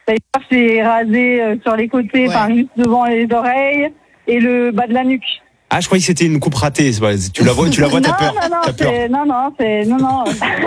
D'ailleurs, c'est rasé sur les côtés, enfin juste devant les oreilles et le bas de la nuque. Ah, je croyais que c'était une coupe ratée. Tu la vois, t'as peur. Non.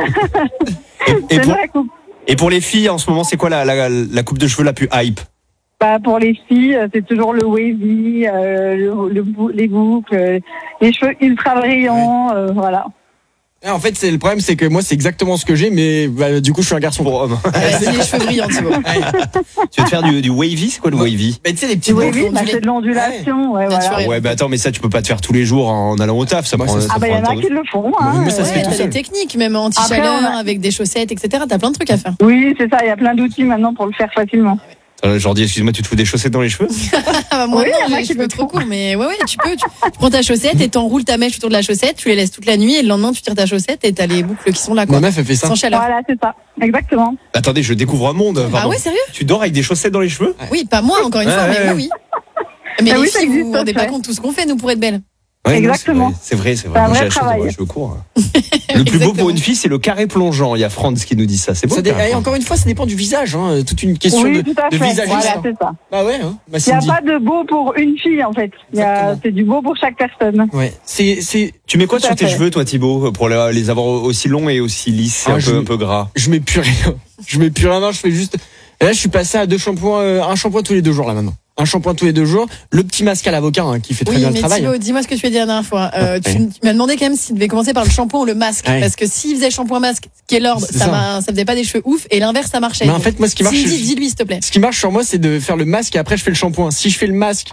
C'est une vraie coupe. Et pour les filles, en ce moment, c'est quoi la coupe de cheveux la plus hype? Pour les filles, c'est toujours le wavy, les boucles, les cheveux ultra brillants, voilà. En fait, le problème, c'est que moi, c'est exactement ce que j'ai, mais du coup, je suis un garçon pour homme. C'est les cheveux brillants, tu vois. Tu veux te faire du wavy? C'est quoi le wavy? Tu sais, les petits wavy, c'est de l'ondulation, voilà. Ouais, attends, mais ça, tu peux pas te faire tous les jours en allant au taf. Ça prend. Il y en a qui le font. Moi, ça se fait tout T'as seul. des techniques, même anti-chaleur, avec des chaussettes, etc. T'as plein de trucs à faire. Oui, c'est ça. Il y a plein d'outils maintenant pour le faire facilement. Jordi, excuse-moi, tu te fous des chaussettes dans les cheveux? Moi, Oui, non, il y en a j'ai les qui cheveux le trop font. courts, mais ouais, tu peux. Tu prends ta chaussette et t'enroules ta mèche autour de la chaussette, tu les laisses toute la nuit et le lendemain, tu tires ta chaussette et t'as les boucles qui sont là, quoi. Ma meuf, elle fait ça. Sans chaleur. Voilà, c'est ça. Exactement. Attendez, je découvre un monde. Pardon. Ah ouais, sérieux? Tu dors avec des chaussettes dans les cheveux? Oui, pas moi, encore une fois, mais moi, oui. Mais Ah les oui, ça filles, vous existe, vous rendez ça pas fait. compte tout ce qu'on fait, nous, pour être belles. Ouais, non, Exactement. c'est vrai. C'est un Moi, vrai j'ai la chance d'avoir travail. les cheveux courts. Le plus beau pour une fille, c'est le carré plongeant. Il y a Franz qui nous dit ça. C'est beau. Et encore une fois, ça dépend du visage. Toute une question Oui, de tout à fait. visage. Voilà, c'est ça. Bah ouais. Il n'y a pas de beau pour une fille, en fait. C'est du beau pour chaque personne. Ouais. Tu mets quoi Tout sur à tes fait. cheveux, toi, Thibaut, pour les avoir aussi longs et aussi lisses, un peu gras? Je mets plus rien. Je fais juste. Et là, je suis passé à un shampoing tous les 2 jours là maintenant. Un shampoing tous les 2 jours. Le petit masque à l'avocat qui fait très bien le travail. Thibaut, dis-moi ce que tu as dit la dernière fois. Tu m'as demandé quand même s'il devait commencer par le shampoing ou le masque. Ouais. Parce que s'il faisait shampoing-masque, qui est l'ordre, C'est ça faisait pas des cheveux ouf. Et l'inverse, ça marchait. Mais en fait, moi, ce qui marche, dis-lui, s'il te plaît. Ce qui marche sur moi, c'est de faire le masque et après, je fais le shampoing. Si je fais le masque,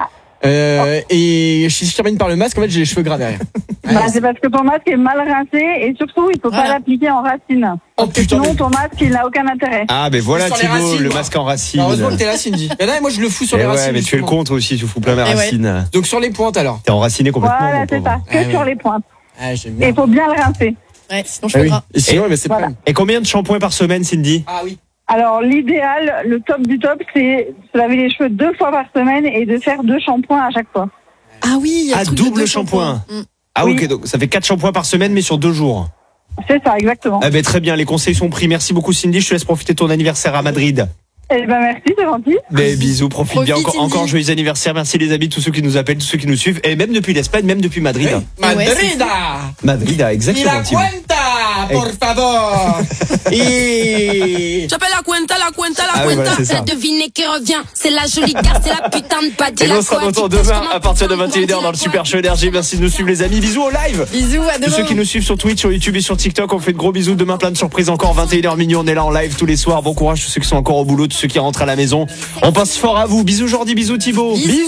et si je termine par le masque, en fait, j'ai les cheveux gras derrière. C'est parce que ton masque est mal rincé et surtout, il faut pas l'appliquer en racine. Parce que sinon, ton masque, il n'a aucun intérêt. Ah, ben voilà, Sur les Thibaut, racines, le moi. masque en racine. Heureusement que t'es là, Cindy. Mais non, moi, je le fous sur les racines. Ouais, mais tu es le justement. contre aussi, tu fous plein mes racines. Donc, sur les pointes, alors. T'es enraciné complètement. Voilà, mon c'est pauvre. ça. Que sur les pointes. J'aime Et bien. il faut bien le rincer. Ouais, sinon je fais gras. Et sinon, c'est Voilà. pas. Et combien de shampoings par semaine, Cindy? Ah oui. Alors, l'idéal, le top du top, c'est de se laver les cheveux 2 fois par semaine et de faire 2 shampoings à chaque fois. Ah oui, il y a Ah, le truc de double 2 shampoing. shampoings. Ah, Oui. ok, donc ça fait 4 shampoings par semaine, mais sur 2 jours. C'est ça, exactement. Ah, ben très bien, les conseils sont pris. Merci beaucoup, Cindy. Je te laisse profiter de ton anniversaire à Madrid. Eh ben, merci, c'est gentil. Des bisous, profite bien. Profite, Encore Cindy. joyeux anniversaire. Merci les amis, tous ceux qui nous appellent, tous ceux qui nous suivent. Et même depuis l'Espagne, même depuis Madrid. Madrida. Madrid, exactement. Thibaut. Por favor. Et. J'appelle la cuenta, Ah oui, voilà, c'est ça. Devinez qui revient. C'est la jolie gare, c'est la putain de padie. Et nous, on sera de retour demain à partir de 21h dans le Super Show Énergie. Merci de nous suivre, les amis. Bisous au live. Bisous, à Tous demain. ceux qui nous suivent sur Twitch, sur YouTube et sur TikTok, on fait de gros bisous. Demain, plein de surprises encore. 21h minuit, on est là en live tous les soirs. Bon courage, tous ceux qui sont encore au boulot, tous ceux qui rentrent à la maison. On pense fort à vous. Bisous Jordi, bisous Thibaut. Bisous.